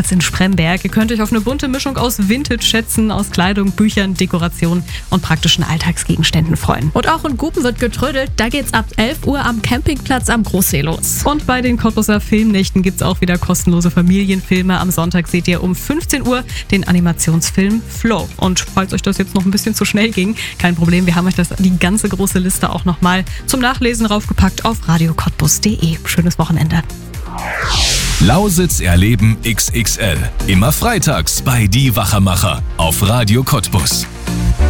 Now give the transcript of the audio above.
Campingplatz in Spremberg. Ihr könnt euch auf eine bunte Mischung aus Vintage-Schätzen, aus Kleidung, Büchern, Dekorationen und praktischen Alltagsgegenständen freuen. Und auch in Guben wird getrödelt. Da geht's ab 11 Uhr am Campingplatz am Großsee los. Und bei den Cottbuser Filmnächten gibt's auch wieder kostenlose Familienfilme. Am Sonntag seht ihr um 15 Uhr den Animationsfilm Flow. Und falls euch das jetzt noch ein bisschen zu schnell ging, kein Problem, wir haben euch die ganze große Liste auch nochmal zum Nachlesen raufgepackt auf radiocottbus.de. Schönes Wochenende. Lausitz erleben XXL. Immer freitags bei Die Wachermacher auf Radio Cottbus.